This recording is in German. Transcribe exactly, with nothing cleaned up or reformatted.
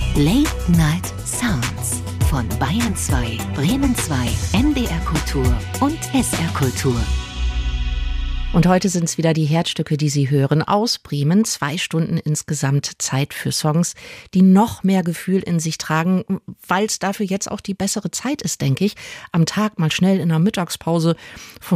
Late Night Sounds von Bayern zwei, Bremen zwei, N D R Kultur und S R Kultur. Und heute sind es wieder die Herzstücke, die Sie hören, aus Bremen. Zwei Stunden insgesamt Zeit für Songs, die noch mehr Gefühl in sich tragen, weil es dafür jetzt auch die bessere Zeit ist, denke ich. Am Tag mal schnell in der Mittagspause von